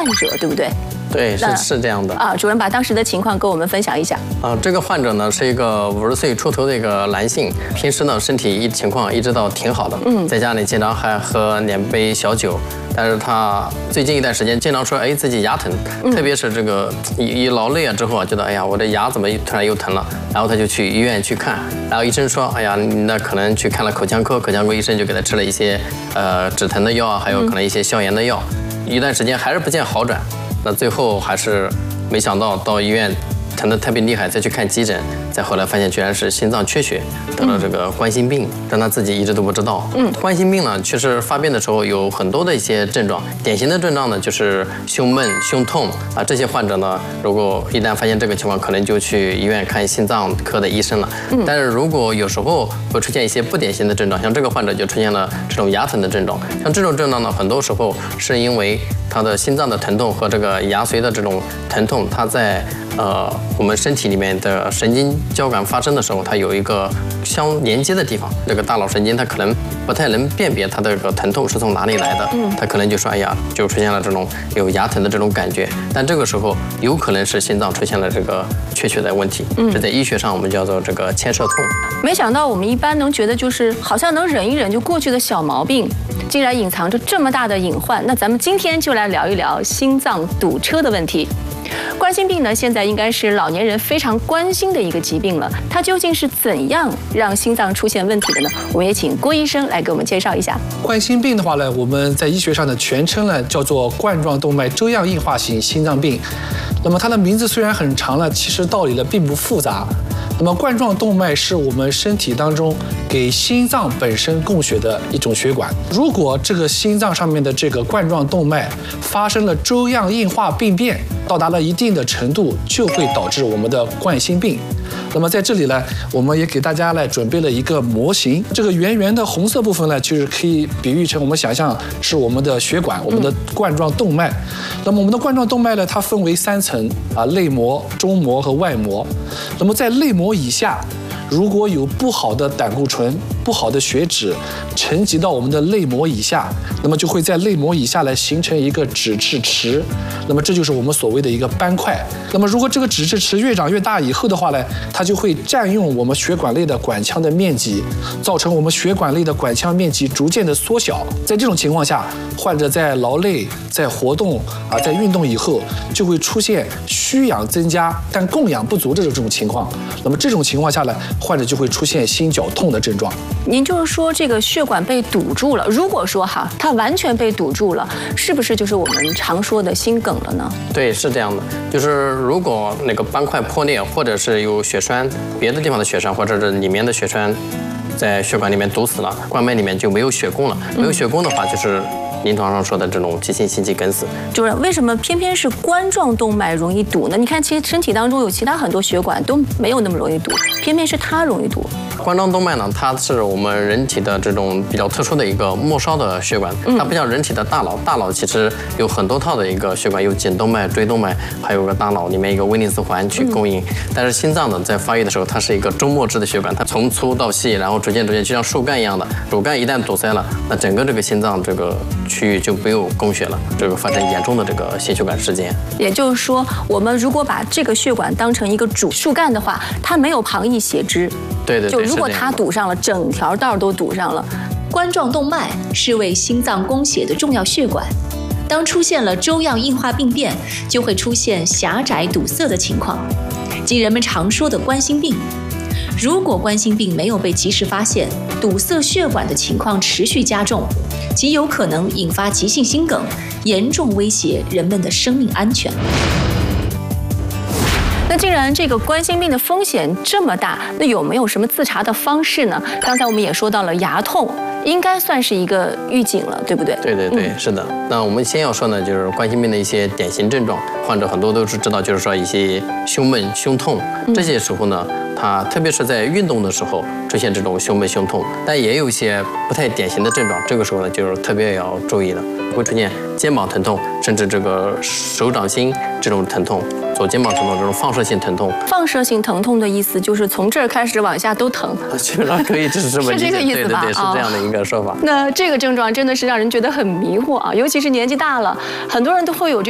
患者，对不对？ 对，是这样的啊。主任把当时的情况跟我们分享一下。 这个患者呢是一个50岁出头的一个男性，平时呢身体情况一直都挺好的，在家里经常还喝2杯小酒，但是他最近一段时间经常说，自己牙疼，特别是这个一劳累之后觉得，我的牙怎么突然又疼了，然后他就去医院去看，然后医生说，那可能去看了口腔科，口腔科医生就给他吃了一些止疼的药，还有可能一些消炎的药，一段时间还是不见好转。那最后还是没想到医院疼得特别厉害，再去看急诊，再后来发现居然是心脏缺血，得了这个冠心病，但他自己一直都不知道。冠心病呢，其实发病的时候有很多的一些症状，典型的症状呢就是胸闷、胸痛啊。这些患者呢，如果一旦发现这个情况，可能就去医院看心脏科的医生了。但是如果有时候会出现一些不典型的症状，像这个患者就出现了这种牙疼的症状。像这种症状呢，很多时候是因为他的心脏的疼痛和这个牙髓的这种疼痛，它在我们身体里面的神经交感发生的时候，它有一个相连接的地方，这个大脑神经它可能不太能辨别它的这个疼痛是从哪里来的，它可能就说就出现了这种有牙疼的这种感觉，但这个时候有可能是心脏出现了这个缺血的问题，这在医学上我们叫做这个牵涉痛。 没想到我们一般能觉得就是好像能忍一忍就过去的小毛病，竟然隐藏着这么大的隐患。那咱们今天就来聊一聊心脏堵车的问题。冠心病呢，现在应该是老年人非常关心的一个疾病了。它究竟是怎样让心脏出现问题的呢？我们也请郭医生来给我们介绍一下。 冠心病的话呢，我们在医学上的全称呢叫做冠状动脉粥样硬化型心脏病。那么它的名字虽然很长了，其实道理呢并不复杂。那么冠状动脉是我们身体当中给心脏本身供血的一种血管。如果这个心脏上面的这个冠状动脉发生了粥样硬化病变，到达了一定的程度，就会导致我们的冠心病。那么在这里呢，我们也给大家来准备了一个模型。这个圆圆的红色部分呢，就是可以比喻成我们想象是我们的血管，我们的冠状动脉。那么我们的冠状动脉呢，它分为3层内膜、中膜和外膜。那么在内膜以下，如果有不好的胆固醇、不好的血脂沉积到我们的内膜以下，那么就会在内膜以下来形成一个脂质池，那么这就是我们所谓的一个斑块。那么如果这个脂质池越长越大以后的话呢，它就会占用我们血管内的管腔的面积，造成我们血管内的管腔面积逐渐的缩小。在这种情况下，患者在劳累、在活动在运动以后，就会出现需氧增加但供氧不足的这种情况。那么这种情况下呢，患者就会出现心绞痛的症状。 您就是说这个血管被堵住了，如果说它完全被堵住了，是不是就是我们常说的心梗了呢？对， 是这样的，就是如果那个斑块破裂，或者是有血栓，别的地方的血栓，或者是里面的血栓在血管里面堵死了，冠脉里面就没有血供了。没有血供的话，就是临床上说的这种急性心肌梗死。 主任，为什么偏偏是冠状动脉容易堵呢？你看，其实身体当中有其他很多血管都没有那么容易堵，偏偏是它容易堵。 冠状动脉呢，它是我们人体的这种比较特殊的一个末梢的血管，它不像人体的大脑，大脑其实有很多套的一个血管，有颈动脉、椎动脉，还有个大脑里面一个威尼斯环去供应。但是心脏呢，在发育的时候，它是一个终末制的血管，它从粗到细，然后逐渐就像树干一样的，主干一旦堵塞了，那整个这个心脏这个区域就没有供血了，这个发生严重的这个心血管事件。 也就是说，我们如果把这个血管当成一个主树干的话，它没有旁溢血支。 对， 就如果它堵上了，整条道都堵上了。 冠状动脉是为心脏供血的重要血管，当出现了粥样硬化病变，就会出现狭窄堵塞的情况，即人们常说的冠心病。如果冠心病没有被及时发现，堵塞血管的情况持续加重，极有可能引发急性心梗，严重威胁人们的生命安全。 那既然这个冠心病的风险这么大，那有没有什么自查的方式呢？刚才我们也说到了牙痛，应该算是一个预警了，对不对？ 对，是的。那我们先要说呢，就是冠心病的一些典型症状，患者很多都是知道，就是说一些胸闷、胸痛，这些时候呢，它特别是在运动的时候出现这种胸闷、胸痛，但也有一些不太典型的症状，这个时候呢，就是特别要注意的，会出现肩膀疼痛，甚至这个手掌心这种疼痛。左肩膀疼痛这种放射性疼痛， 放射性疼痛的意思就是从这儿开始往下都疼， 基本上可以是这么理解， 是这个意思吧？ 对，是这样的一个说法。 那这个症状真的是让人觉得很迷惑啊，尤其是年纪大了，很多人都会有这。